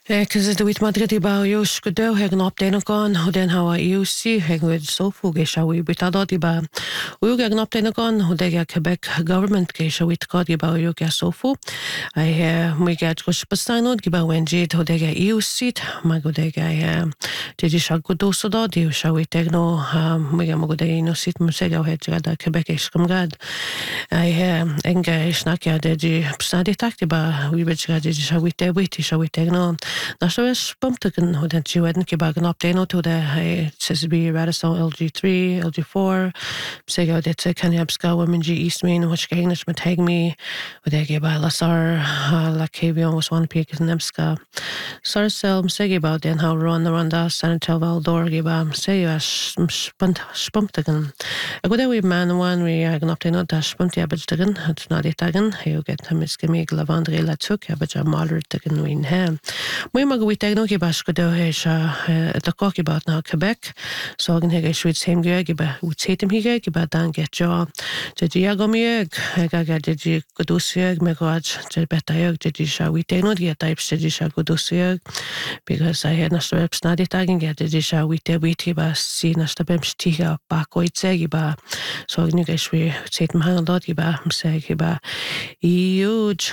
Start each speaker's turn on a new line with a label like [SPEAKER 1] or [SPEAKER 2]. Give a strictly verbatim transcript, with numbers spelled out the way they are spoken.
[SPEAKER 1] Cos the wit Madrid ba Jos go do heg an opdain gan ho den ha U C heg wid sofu ge sha wi bit adod ba wi ge an opdain gan ho de Quebec government ge sha wit god ba yu ge sofu I he mi ge go spastanod ge ba wenjid ho de U C ma go de ge de sha go do so da di sha wi tegno mi ge mo go de no sit mo se ga het da Quebec is kom gad I he enge snak ja de di stadi takti ba wi bit ga de sha wi de wit sha wi tegno na so is pumptaken ho den tu eden ke bag an opdaino to de he says be radisson L G three L G four say go det kan heb ska women G East Main which English met heg me with de ba lasar la cavion was one peak in nemska sar sel say about den how run around da san tel door ge ba say as spunt pumptaken I go we man one we an opdaino da spunt ja bitgen het na dit dagen he get hem is gemeg lavandre la tuk ja but ja maler taken win hem Mwy mag wyt ag nog i bas gyda he sa da coch i bat na Quebec so gan heg eich wyt seim gyda gyda wyt seitym higa gyda dan get jo je di ag omi ag ag ag ag di gydusi ag me gwad je beta ag je di sa wyt ag nog i daip je di sa gydusi ag because I had na sto eps na dit agin get je di sa wyt ag wyt gyda si na sto bem stiga bak oed seg gyda so gan heg eich wyt seitym hang dod gyda mseg gyda i uj